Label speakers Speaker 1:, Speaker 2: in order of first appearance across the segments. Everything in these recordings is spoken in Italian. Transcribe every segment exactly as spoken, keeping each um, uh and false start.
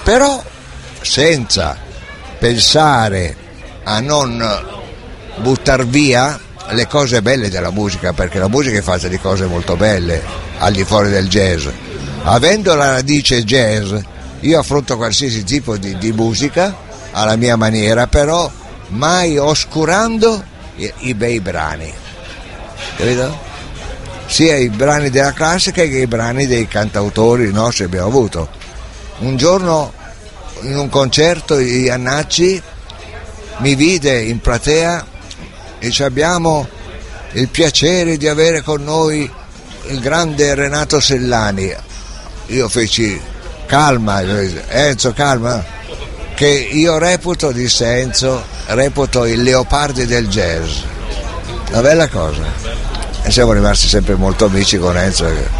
Speaker 1: però senza pensare a non buttar via le cose belle della musica, perché la musica è fatta di cose molto belle al di fuori del jazz. Avendo la radice jazz, io affronto qualsiasi tipo di, di musica alla mia maniera, però mai oscurando i, i bei brani, capito? Sia i brani della classica che i brani dei cantautori nostri abbiamo avuto. Un giorno in un concerto Iannacci mi vide in platea e dice: abbiamo il piacere di avere con noi il grande Renato Sellani. Io feci: calma Enzo, calma, che io reputo, disse Enzo, reputo il Leopardi del jazz. Una bella cosa. E siamo rimasti sempre molto amici con Enzo, che,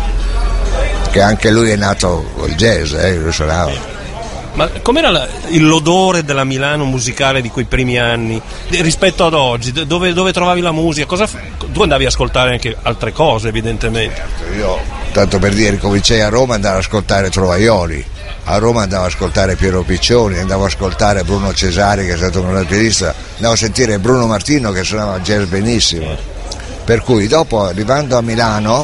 Speaker 1: che anche lui è nato col jazz, eh, lui suonava.
Speaker 2: Ma com'era la, l'odore della Milano musicale di quei primi anni rispetto ad oggi? Dove, dove trovavi la musica? Cosa, tu andavi ad ascoltare anche altre cose, evidentemente.
Speaker 1: Io, tanto per dire, cominciai a Roma, andavo ad ascoltare Trovaioli, a Roma andavo ad ascoltare Piero Piccioni, andavo ad ascoltare Bruno Cesari, che è stato un batterista, andavo a sentire Bruno Martino, che suonava jazz benissimo. Per cui dopo, arrivando a Milano,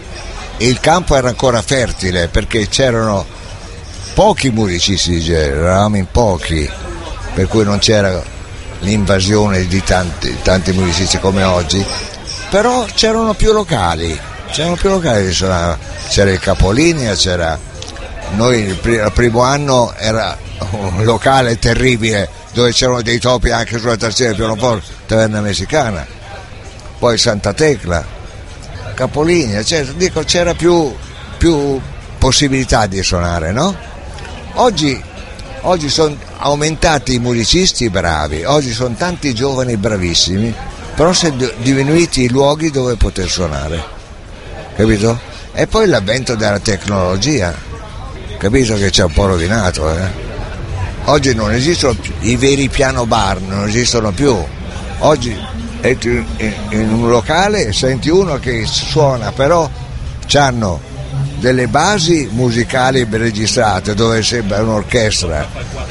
Speaker 1: il campo era ancora fertile, perché c'erano pochi musicisti di jazz, eravamo in pochi, per cui non c'era l'invasione di tanti, tanti musicisti come oggi, però c'erano più locali, c'erano più locali che suonavano, c'era il Capolinea, c'era, noi il, pr- il primo anno era un locale terribile, dove c'erano dei topi anche sulla tastiera del pianoforte, Taverna Messicana, poi Santa Tecla, Capolinea, cioè, dico, c'era più, più possibilità di suonare, no? Oggi, oggi sono aumentati i musicisti bravi, oggi sono tanti giovani bravissimi, però sono diminuiti i luoghi dove poter suonare, capito? E poi l'avvento della tecnologia, capito, che ci ha un po' rovinato, eh? Oggi non esistono più, i veri piano bar non esistono più. Oggi entri in un locale e senti uno che suona, però c'hanno delle basi musicali ben registrate, dove sembra un'orchestra,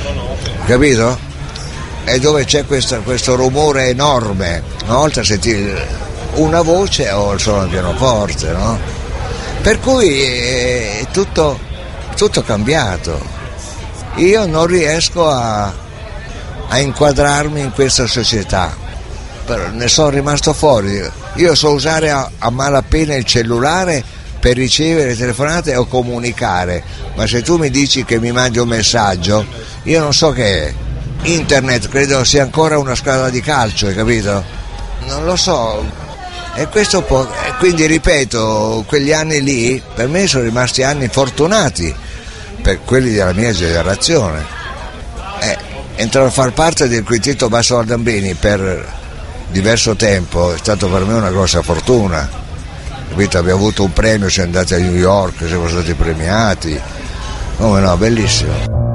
Speaker 1: capito? E dove c'è questo, questo rumore enorme. Una volta sentivi una voce o il suono del pianoforte, no? Per cui è tutto, tutto cambiato. Io non riesco a, a inquadrarmi in questa società, però ne sono rimasto fuori. Io so usare a, a malapena il cellulare per ricevere telefonate o comunicare, ma se tu mi dici che mi mandi un messaggio, io non so che è. Internet credo sia ancora una squadra di calcio, hai capito? Non lo so. E questo può, e quindi ripeto, quegli anni lì per me sono rimasti anni fortunati, per quelli della mia generazione. Eh, entrare a far parte del quintetto Basso Valdambini per diverso tempo è stato per me una grossa fortuna, capito? Abbiamo avuto un premio, siamo andati a New York, siamo stati premiati, oh no, bellissimo.